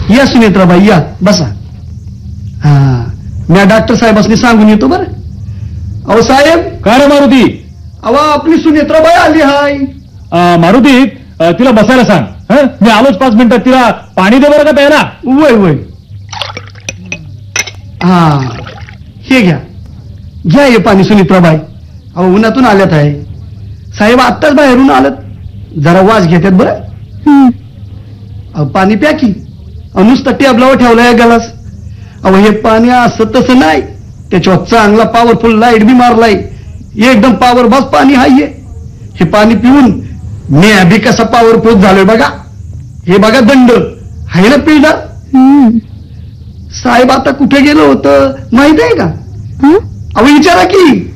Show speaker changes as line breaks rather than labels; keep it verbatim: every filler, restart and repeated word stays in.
या सुनेत्राबाई या बसा. हा मी डॉक्टर साहेबांनी सांगून येतो बरं. अहो साहेब.
काय रे मारुती?
अहो आपली सुनेत्राबाई आली हाय.
अं, मारुती अं, तिला बसायला सांग. हं? मी आलोच पाच मिनिटात. तिला पाणी दे बरं का प्यायला.
वय वय. हा हे घ्या घ्या हे पाणी सुनेत्राबाई. अहो उन्हातून आल्यात आहे. साहेब आत्ताच बाहेरून आलत. जरा वास घेतात बरं. अहो पाणी प्या की. अहो नुसतं टेबलावर ठेवलाय गलास. अहो हे पाणी असं तसं नाही. त्याच्यावर चांगला पॉवरफुल लाईट बी मारलाय. एकदम पॉवर बस पाणी हाय. हे पाणी पिऊन मी अभि कसा पॉवरफुल झालोय बघा. हे बघा दंड आहे ना पिढा. साहेब आता कुठे गेलो होतं माहित आहे का? अहो विचारा की.